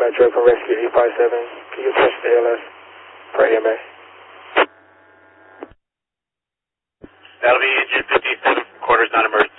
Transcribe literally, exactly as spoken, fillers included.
Metro from Rescue eight five seven. Can you touch the A L S for A M A? That'll be engine fifty-seven from quarters, non-emergency.